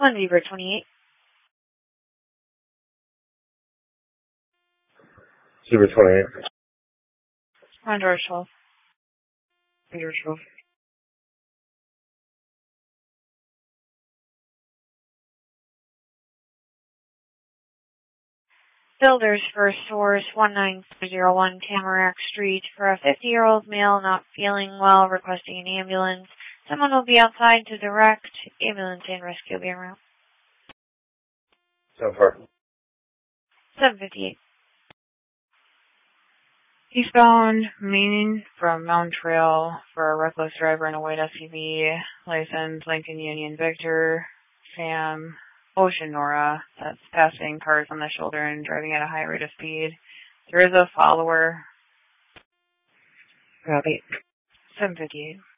Beaver 28. Beaver 28. George 12. George 12. Builders First Source 19401 Tamarack Street for a 50-year-old male not feeling well requesting an ambulance. Someone will be outside to direct. Ambulance and rescue will be en route. So far. 758. Eastbound Main from Mountain Trail for a reckless driver in a white SUV. License Lincoln Union Victor Sam Ocean Nora. That's passing cars on the shoulder and driving at a high rate of speed. There is a follower. Copy. 758.